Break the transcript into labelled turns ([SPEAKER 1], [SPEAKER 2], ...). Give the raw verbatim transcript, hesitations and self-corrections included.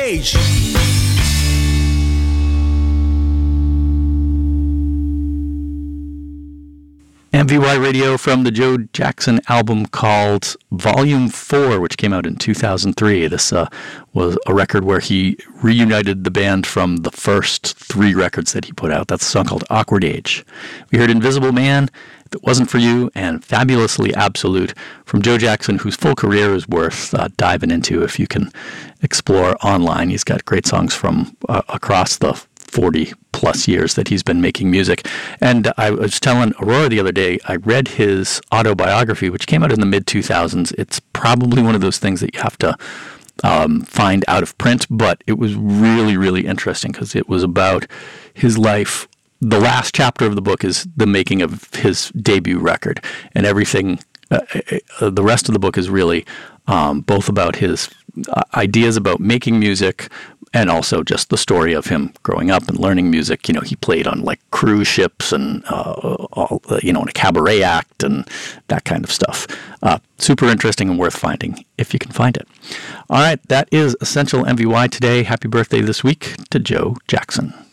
[SPEAKER 1] stage.
[SPEAKER 2] M V Y Radio from the Joe Jackson album called Volume four, which came out in two thousand three. This uh, was a record where he reunited the band from the first three records that he put out. That's a song called Awkward Age. We heard Invisible Man, If It Wasn't For You, and Fabulously Absolute from Joe Jackson, whose full career is worth uh, diving into if you can explore online. He's got great songs from uh, across the forty plus years that he's been making music. And I was telling Aurora the other day, I read his autobiography, which came out in the mid two thousands. It's probably one of those things that you have to um, find out of print, but it was really, really interesting because it was about his life. The last chapter of the book is the making of his debut record, and everything, uh, uh, the rest of the book is really um, both about his uh, ideas about making music, and also just the story of him growing up and learning music. You know, he played on like cruise ships and, uh, all, you know, in a cabaret act and that kind of stuff. Uh, super interesting and worth finding if you can find it. All right, that is Essential M V Y today. Happy birthday this week to Joe Jackson.